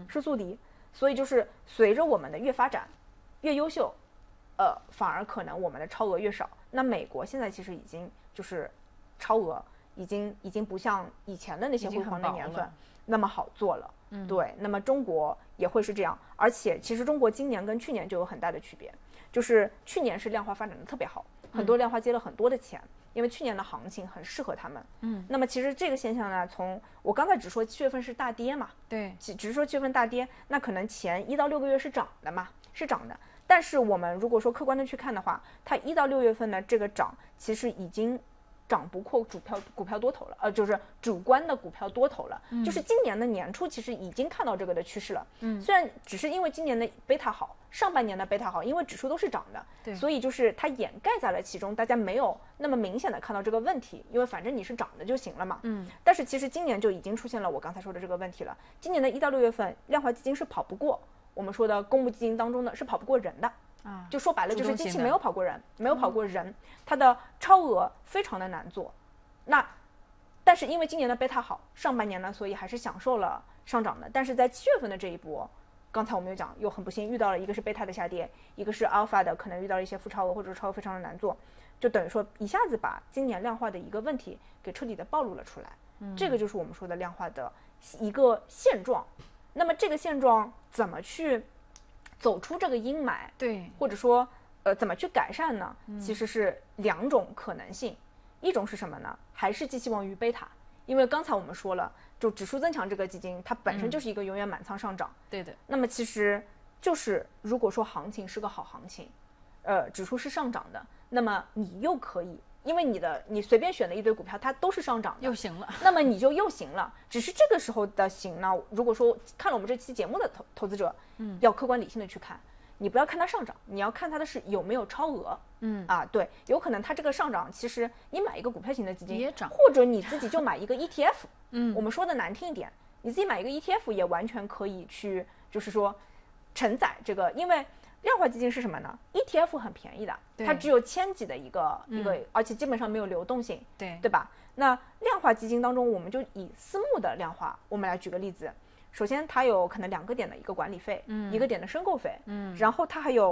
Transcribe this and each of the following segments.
是宿敌。所以就是随着我们的越发展越优秀，反而可能我们的超额越少。那美国现在其实已经就是超额已经不像以前的那些辉煌的年份那么好做了。对，那么中国也会是这样，而且其实中国今年跟去年就有很大的区别，就是去年是量化发展的特别好，很多量化接了很多的钱，因为去年的行情很适合他们。那么其实这个现象呢，从我刚才只说7月份是大跌嘛， 对， 只是说7月份大跌，那可能前1到6个月是涨的嘛，是涨的。但是我们如果说客观的去看的话，它1到6月份的这个涨，其实已经涨不过股票多头了，就是主观的股票多头了。就是今年的年初其实已经看到这个的趋势了。虽然只是因为今年的贝塔好，上半年的贝塔好，因为指数都是涨的，所以就是它掩盖在了其中，大家没有那么明显的看到这个问题，因为反正你是涨的就行了嘛。但是其实今年就已经出现了我刚才说的这个问题了。今年的1到6月份，量化基金是跑不过我们说的公募基金当中的是跑不过人的。就说白了就是机器没有跑过人，它的超额非常的难做。但是因为今年的贝塔好，上半年呢，所以还是享受了上涨的。但是在7月份的这一波，刚才我们有讲，又很不幸遇到了一个是贝塔的下跌，一个是阿尔法的可能遇到了一些负超额或者超额非常的难做，就等于说一下子把今年量化的一个问题给彻底的暴露了出来。这个就是我们说的量化的一个现状。那么这个现状怎么去走出这个阴霾， 对， 或者说怎么去改善呢？其实是2种可能性。一种是什么呢？还是寄希望于贝塔，因为刚才我们说了，就指数增强这个基金它本身就是一个永远满仓上涨。 对的。 那么其实就是如果说行情是个好行情，指数是上涨的，那么你又可以因为你随便选的一堆股票它都是上涨的， 又行了， 那么你就又行了。只是这个时候的行呢，如果说看了我们这期节目的投资者，要客观理性的去看，你不要看它上涨，你要看它的是有没有超额。对，有可能它这个上涨，其实你买一个股票型的基金也涨， 或者你自己就买一个 ETF。我们说的难听一点，你自己买一个 ETF 也完全可以去，就是说承载这个，因为量化基金是什么呢 ？ETF 很便宜的，它只有1000几的一个，而且基本上没有流动性，对吧？那量化基金当中，我们就以私募的量化，我们来举个例子。首先，它有可能2个点的一个管理费，1个点的申购费，然后它还有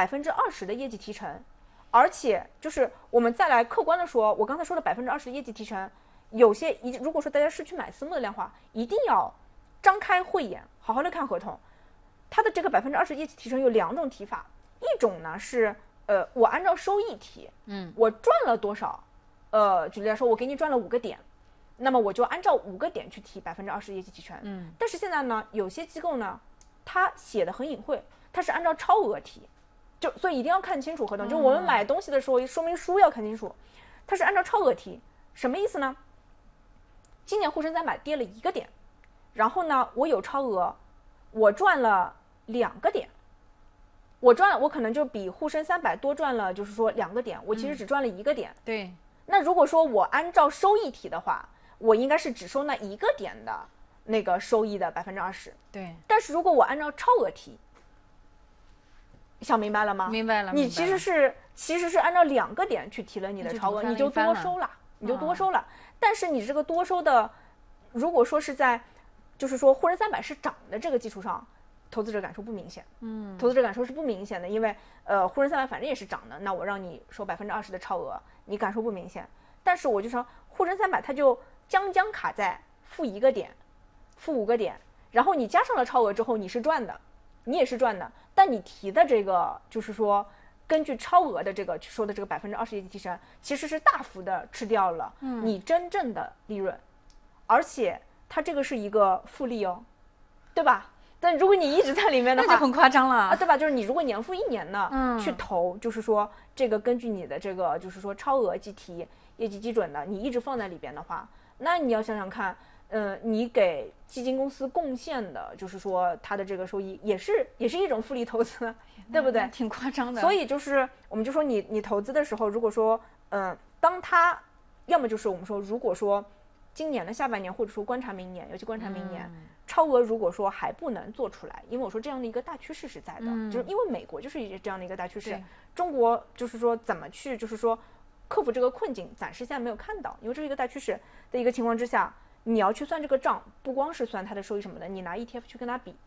20%的业绩提成，而且就是我们再来客观的说，我刚才说的20%的业绩提成，有些如果说大家是去买私募的量化，一定要张开慧眼，好好的看合同。它的这个20%业绩提成有2种提法，一种呢是我按照收益提，我赚了多少，举例来说，我给你赚了5个点，那么我就按照5个点去提20%业绩提成。但是现在呢，有些机构呢，它写的很隐晦，它是按照超额提，所以一定要看清楚合同。就我们买东西的时候，说明书要看清楚，它是按照超额提，什么意思呢？今年沪深300跌了1个点，然后呢，我有超额，我赚了2个点，我可能就比沪深300多赚了，就是说2个点，我其实只赚了1个点。 对。 那如果说我按照收益提的话，我应该是只收那1个点的那个收益的20%。 对。 但是如果我按照超额提，想明白了吗？ 明白了。 你其实是按照2个点去提了你的超额，你就多收了。但是你这个多收的，如果说是在，就是说沪深300是涨的这个基础上，投资者感受不明显。投资者感受是不明显的，因为沪深300反正也是涨的，那我让你收20%的超额，你感受不明显。但是我就说沪深300它就将卡在-1个点、-5个点，然后你加上了超额之后，你也是赚的，但你提的这个就是说根据超额的这个去说的这个20%业绩提成，其实是大幅的吃掉了你真正的利润，而且它这个是一个复利哦，对吧？但如果你一直在里面的话， 那就很夸张了对吧？就是你如果年复1年呢，去投，就是说这个根据你的这个就是说超额计提业绩基准的，你一直放在里边的话，那你要想想看，你给基金公司贡献的，就是说它的这个收益也是一种复利投资，对不对？ 挺夸张的。 所以就是我们就说你投资的时候，如果说当它要么就是我们说，如果说今年的下半年，或者说观察明年，尤其观察明年，超额如果说还不能做出来，因为我说这样的一个大趋势是在的，就是因为美国就是这样的一个大趋势，中国就是说怎么去就是说克服这个困境，暂时现在没有看到，因为这是一个大趋势的一个情况之下，你要去算这个账，不光是算它的收益什么的，你拿 ETF 去跟它比，